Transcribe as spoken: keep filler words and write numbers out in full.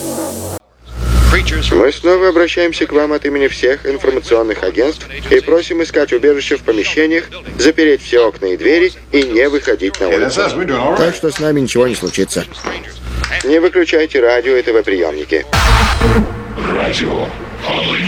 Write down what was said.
Мы снова обращаемся к вам от имени всех информационных агентств и просим искать убежище в помещениях, запереть все окна и двери и не выходить на улицу. Так что с нами ничего не случится. Не выключайте радио и ТВ-приемники. Радио.